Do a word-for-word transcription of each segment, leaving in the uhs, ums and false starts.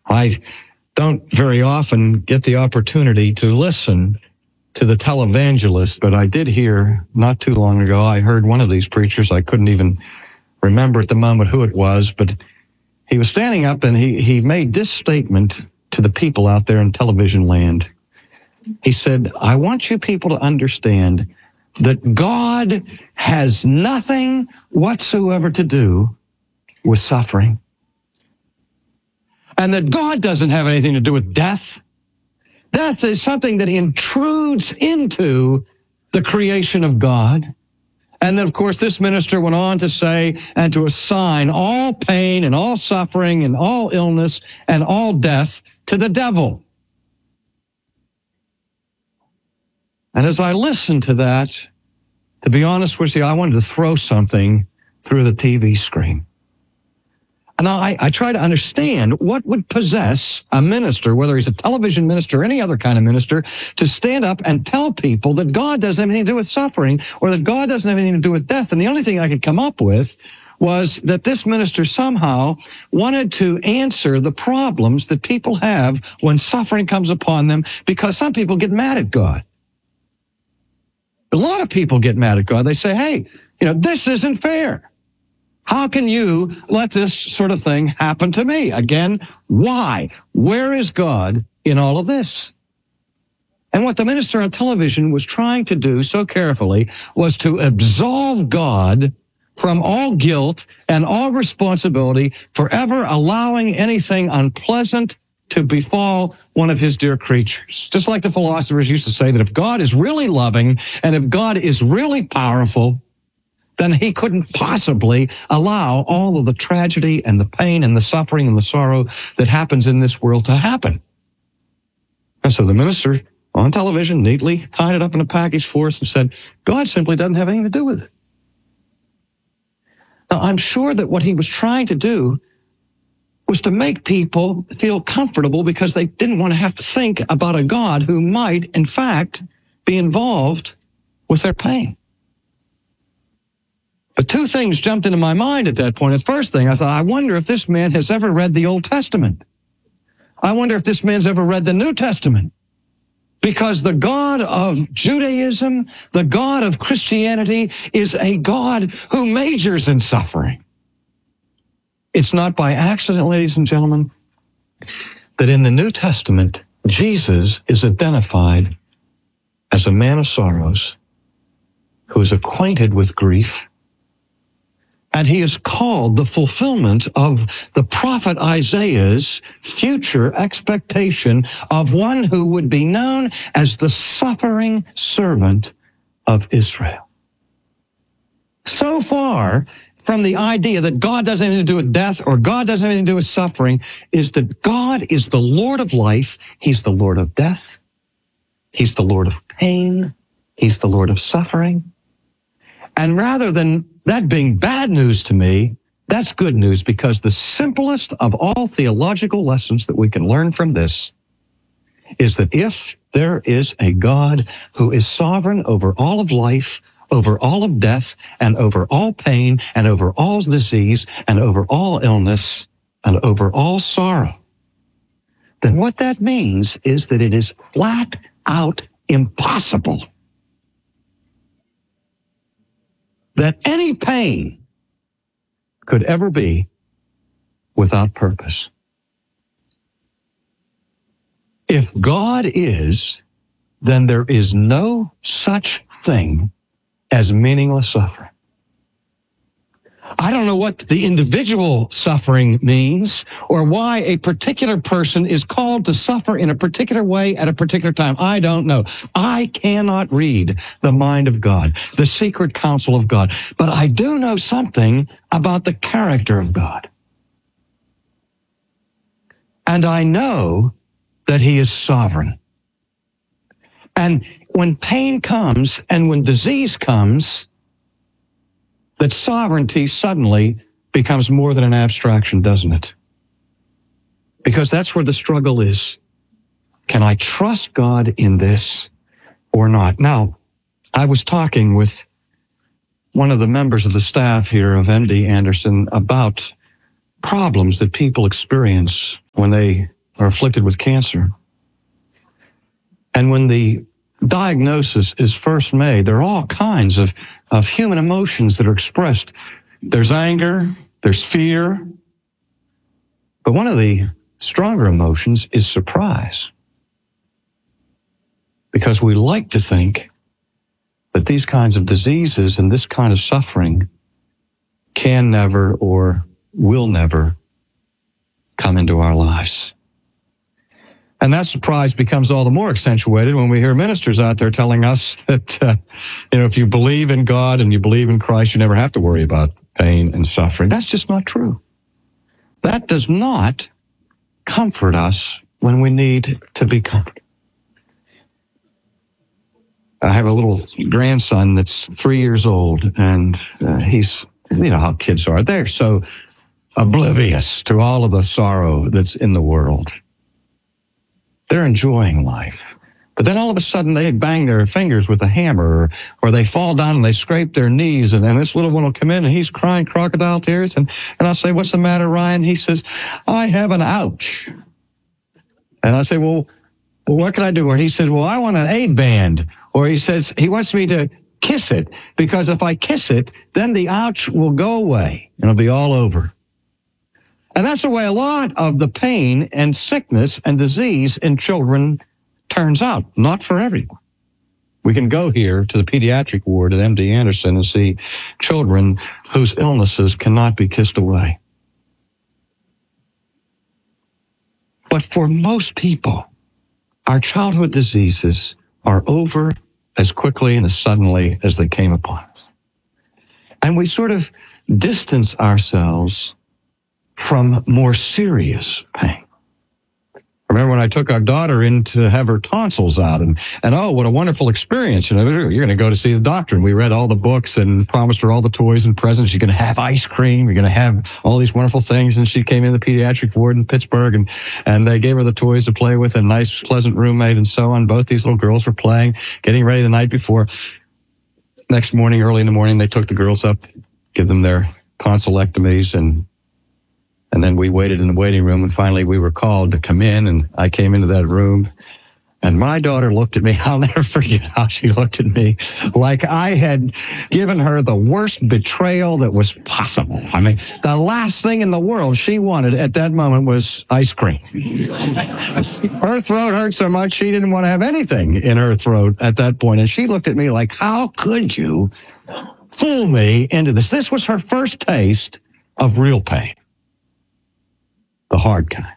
I don't very often get the opportunity to listen to the televangelist, but I did hear not too long ago, I heard one of these preachers, I couldn't even remember at the moment who it was, but he was standing up and he, he made this statement to the people out there in television land. He said, I want you people to understand that God has nothing whatsoever to do with suffering. And that God doesn't have anything to do with death. Death is something that intrudes into the creation of God. And then, of course, this minister went on to say, and to assign all pain and all suffering and all illness and all death to the devil. And as I listened to that, to be honest with you, I wanted to throw something through the T V screen. And I, I try to understand what would possess a minister, whether he's a television minister or any other kind of minister, to stand up and tell people that God doesn't have anything to do with suffering or that God doesn't have anything to do with death. And the only thing I could come up with was that this minister somehow wanted to answer the problems that people have when suffering comes upon them, because some people get mad at God. A lot of people get mad at God. They say, hey, you know, this isn't fair. How can you let this sort of thing happen to me? Again, why? Where is God in all of this? And what the minister on television was trying to do so carefully was to absolve God from all guilt and all responsibility for ever allowing anything unpleasant to befall one of his dear creatures. Just like the philosophers used to say that if God is really loving and if God is really powerful, then he couldn't possibly allow all of the tragedy and the pain and the suffering and the sorrow that happens in this world to happen. And so the minister on television neatly tied it up in a package for us and said, God simply doesn't have anything to do with it. Now, I'm sure that what he was trying to do was to make people feel comfortable because they didn't want to have to think about a God who might, in fact, be involved with their pain. But two things jumped into my mind at that point. The first thing, I thought, I wonder if this man has ever read the Old Testament. I wonder if this man's ever read the New Testament. Because the God of Judaism, the God of Christianity, is a God who majors in suffering. It's not by accident, ladies and gentlemen, that in the New Testament, Jesus is identified as a man of sorrows who is acquainted with grief. And he is called the fulfillment of the prophet Isaiah's future expectation of one who would be known as the suffering servant of Israel. So far from the idea that God doesn't have anything to do with death or God doesn't have anything to do with suffering is that God is the Lord of life. He's the Lord of death. He's the Lord of pain. He's the Lord of suffering. And rather than that being bad news to me, that's good news, because the simplest of all theological lessons that we can learn from this is that if there is a God who is sovereign over all of life, over all of death, and over all pain, and over all disease, and over all illness, and over all sorrow, then what that means is that it is flat out impossible that any pain could ever be without purpose. If God is, then there is no such thing as meaningless suffering. I don't know what the individual suffering means or why a particular person is called to suffer in a particular way at a particular time. I don't know. I cannot read the mind of God, the secret counsel of God. But I do know something about the character of God. And I know that he is sovereign. And when pain comes and when disease comes, that sovereignty suddenly becomes more than an abstraction, doesn't it? Because that's where the struggle is. Can I trust God in this or not? Now, I was talking with one of the members of the staff here of M D Anderson about problems that people experience when they are afflicted with cancer. And when the diagnosis is first made, there are all kinds of, of human emotions that are expressed. There's anger, there's fear. But one of the stronger emotions is surprise. Because we like to think that these kinds of diseases and this kind of suffering can never or will never come into our lives. And that surprise becomes all the more accentuated when we hear ministers out there telling us that, uh, you know, if you believe in God and you believe in Christ, you never have to worry about pain and suffering. That's just not true. That does not comfort us when we need to be comforted. I have a little grandson that's three years old, and uh, he's, you know how kids are. They're so oblivious to all of the sorrow that's in the world. They're enjoying life. But then all of a sudden they bang their fingers with a hammer, or, or they fall down and they scrape their knees, and, and this little one will come in and he's crying crocodile tears. And, and I'll say, "What's the matter, Ryan?" He says, "I have an ouch." And I say, well, well, what can I do? Or he says, "Well, I want an aid band." Or he says, he wants me to kiss it, because if I kiss it, then the ouch will go away and it'll be all over. And that's the way a lot of the pain and sickness and disease in children turns out. Not for everyone. We can go here to the pediatric ward at M D Anderson and see children whose illnesses cannot be kissed away. But for most people, our childhood diseases are over as quickly and as suddenly as they came upon us. And we sort of distance ourselves from more serious pain. I remember when I took our daughter in to have her tonsils out, and, and oh, what a wonderful experience. You know, you're going to go to see the doctor. And we read all the books and promised her all the toys and presents. You're going to have ice cream. You're going to have all these wonderful things. And she came in the pediatric ward in Pittsburgh, and, and they gave her the toys to play with, a nice, pleasant roommate and so on. Both these little girls were playing, getting ready the night before. Next morning, early in the morning, they took the girls up, give them their tonsillectomies, and And then we waited in the waiting room, and finally we were called to come in, and I came into that room, and my daughter looked at me. I'll never forget how she looked at me, like I had given her the worst betrayal that was possible. I mean, the last thing in the world she wanted at that moment was ice cream. Her throat hurt so much she didn't want to have anything in her throat at that point, and she looked at me like, how could you fool me into this? This was her first taste of real pain. The hard kind.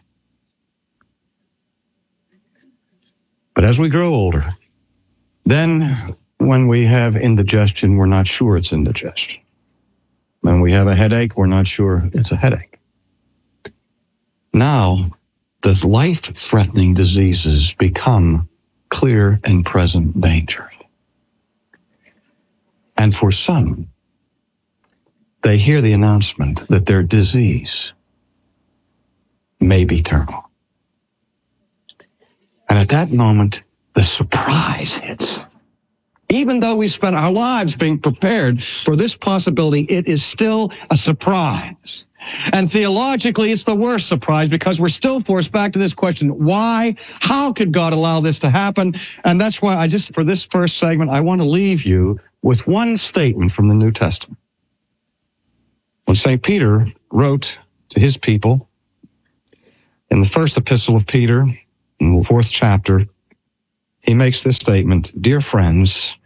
But as we grow older, then when we have indigestion, we're not sure it's indigestion. When we have a headache, we're not sure it's a headache. Now, the life-threatening diseases become clear and present dangers. And for some, they hear the announcement that their disease may be terminal. And at that moment, the surprise hits. Even though we spent our lives being prepared for this possibility, it is still a surprise. And theologically, it's the worst surprise, because we're still forced back to this question: why? How could God allow this to happen? And that's why I just, for this first segment, I want to leave you with one statement from the New Testament. When Saint Peter wrote to his people, in the first epistle of Peter, in the fourth chapter, he makes this statement: "Dear friends,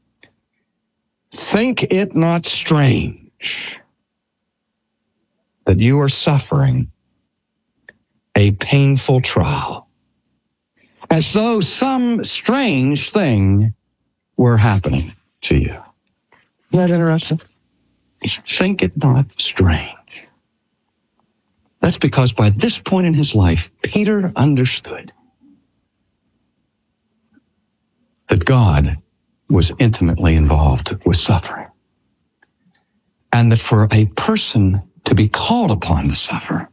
think it not strange that you are suffering a painful trial, as though some strange thing were happening to you." Isn't that interesting? Think it not strange. That's because by this point in his life, Peter understood that God was intimately involved with suffering. And that for a person to be called upon to suffer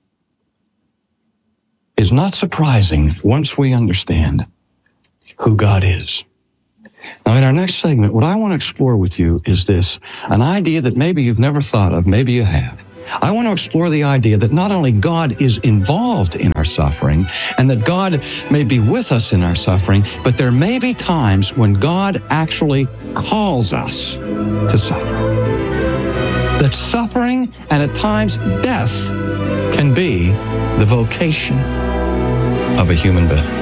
is not surprising once we understand who God is. Now, in our next segment, what I want to explore with you is this, an idea that maybe you've never thought of, maybe you have. I want to explore the idea that not only God is involved in our suffering and that God may be with us in our suffering, but there may be times when God actually calls us to suffer. That suffering and at times death can be the vocation of a human being.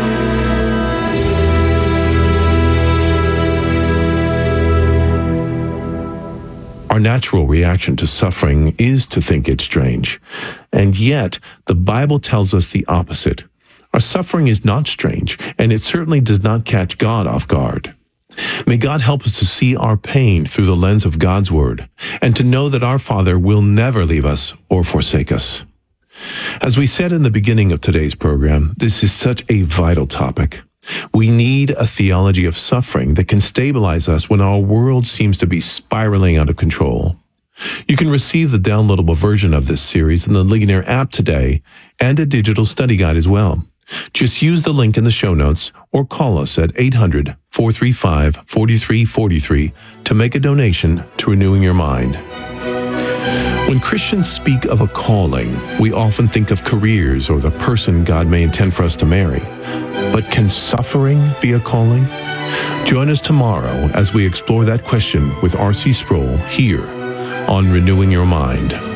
Our natural reaction to suffering is to think it's strange. And yet, the Bible tells us the opposite. Our suffering is not strange, and it certainly does not catch God off guard. May God help us to see our pain through the lens of God's Word, and to know that our Father will never leave us or forsake us. As we said in the beginning of today's program, this is such a vital topic. We need a theology of suffering that can stabilize us when our world seems to be spiraling out of control. You can receive the downloadable version of this series in the Ligonier app today and a digital study guide as well. Just use the link in the show notes or call us at eight hundred, four three five, four three four three to make a donation to Renewing Your Mind. When Christians speak of a calling, we often think of careers or the person God may intend for us to marry. But can suffering be a calling? Join us tomorrow as we explore that question with R C Sproul here on Renewing Your Mind.